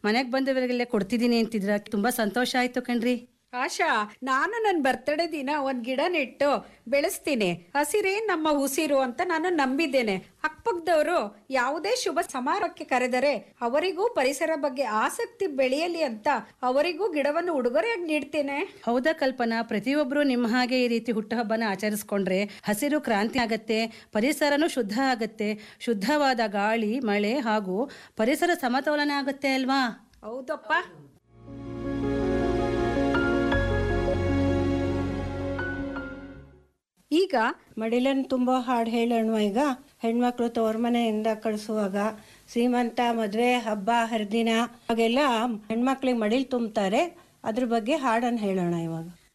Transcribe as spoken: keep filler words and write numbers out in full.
ಮನೆಗೆ ಬಂದವರಿಗೆಲ್ಲ ಕೊಡ್ತಿದ್ದೀನಿ ಅಂತಿದ್ರ, ತುಂಬಾ ಸಂತೋಷ ಆಯ್ತು ಕಣ್ರಿ. ಆಶಾ, ನಾನು ನನ್ನ ಬರ್ತಡೇ ದಿನ ಒಂದ್ ಗಿಡ ನೆಟ್ಟು ಬೆಳೆಸ್ತೀನಿ. ಹಸಿರೇ ನಮ್ಮ ಉಸಿರು ಅಂತ ನಾನು ನಂಬಿದ್ದೇನೆ. ಅಕ್ಕಪಕ್ಕದವರು ಯಾವುದೇ ಶುಭ ಸಮಾರಂಭಕ್ಕೆ ಕರೆದರೆ ಅವರಿಗೂ ಪರಿಸರ ಬಗ್ಗೆ ಆಸಕ್ತಿ ಬೆಳೆಯಲಿ ಅಂತ ಅವರಿಗೂ ಗಿಡವನ್ನು ಉಡುಗೊರೆಯಾಗಿ ನೀಡ್ತೇನೆ. ಹೌದಾ ಕಲ್ಪನಾ, ಪ್ರತಿಯೊಬ್ರು ನಿಮ್ಮ ಹಾಗೆ ಈ ರೀತಿ ಹುಟ್ಟುಹಬ್ಬನ ಆಚರಿಸ್ಕೊಂಡ್ರೆ ಹಸಿರು ಕ್ರಾಂತಿ ಆಗತ್ತೆ, ಪರಿಸರನೂ ಶುದ್ಧ ಆಗತ್ತೆ, ಶುದ್ಧವಾದ ಗಾಳಿ, ಮಳೆ ಹಾಗೂ ಪರಿಸರ ಸಮತೋಲನ ಆಗತ್ತೆ ಅಲ್ವಾ? ಹೌದಪ್ಪ. ಈಗ ಮಡಿಲನ್ನು ತುಂಬ ಹಾಡು ಹೇಳೋಣ. ಈಗ ಹೆಣ್ಮಕ್ಳು ತವ್ರ ಮನೆಯಿಂದ ಕಳಿಸುವಾಗ ಸೀಮಂತ, ಮದುವೆ, ಹಬ್ಬ ಹರಿದಿನ ಹಾಗೆಲ್ಲ ಹೆಣ್ಮಕ್ಳಿಗೆ ಮಡಿಲು ತುಂಬ್ತಾರೆ. ಅದ್ರ ಬಗ್ಗೆ ಹಾಡನ್ನು ಹೇಳೋಣ ಇವಾಗ.